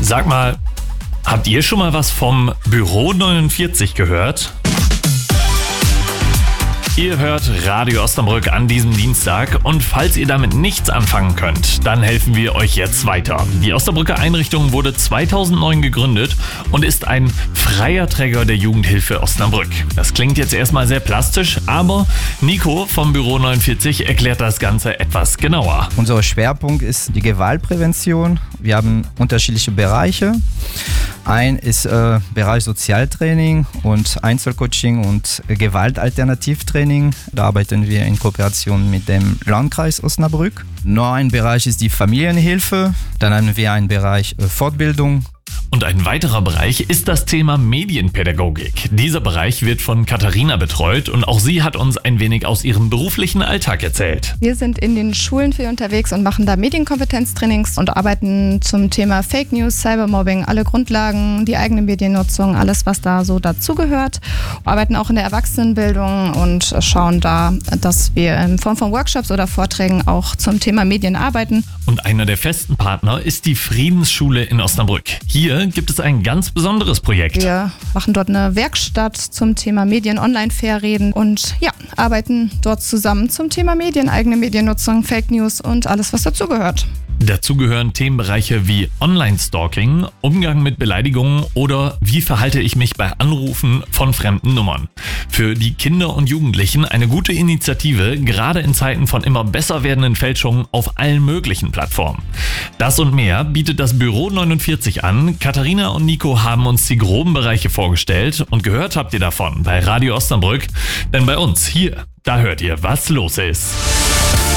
Sag mal, habt ihr schon mal was vom Büro 49 gehört? Ihr hört Radio Osnabrück an diesem Dienstag und falls ihr damit nichts anfangen könnt, dann helfen wir euch jetzt weiter. Die Osnabrücker Einrichtung wurde 2009 gegründet und ist ein freier Träger der Jugendhilfe Osnabrück. Das klingt jetzt erstmal sehr plastisch, aber Nico vom Büro 49 erklärt das Ganze etwas genauer. Unser Schwerpunkt ist die Gewaltprävention. Wir haben unterschiedliche Bereiche. Ein ist Bereich Sozialtraining und Einzelcoaching und Gewaltalternativtraining. Da arbeiten wir in Kooperation mit dem Landkreis Osnabrück. Noch ein Bereich ist die Familienhilfe. Dann haben wir einen Bereich Fortbildung. Und ein weiterer Bereich ist das Thema Medienpädagogik. Dieser Bereich wird von Katharina betreut und auch sie hat uns ein wenig aus ihrem beruflichen Alltag erzählt. Wir sind in den Schulen viel unterwegs und machen da Medienkompetenztrainings und arbeiten zum Thema Fake News, Cybermobbing, alle Grundlagen, die eigene Mediennutzung, alles was da so dazugehört. Arbeiten auch in der Erwachsenenbildung und schauen da, dass wir in Form von Workshops oder Vorträgen auch zum Thema Medien arbeiten. Und einer der festen Partner ist die Friedensschule in Osnabrück. Hier gibt es ein ganz besonderes Projekt. Wir machen dort eine Werkstatt zum Thema Medien, online fair reden und arbeiten dort zusammen zum Thema Medien, eigene Mediennutzung, Fake News und alles, was dazugehört. Dazu gehören Themenbereiche wie Online-Stalking, Umgang mit Beleidigungen oder wie verhalte ich mich bei Anrufen von fremden Nummern. Für die Kinder und Jugendlichen eine gute Initiative, gerade in Zeiten von immer besser werdenden Fälschungen auf allen möglichen Plattformen. Das und mehr bietet das Büro 49 an. Katharina und Nico haben uns die groben Bereiche vorgestellt und gehört habt ihr davon bei Radio Osnabrück. Denn bei uns hier, da hört ihr, was los ist.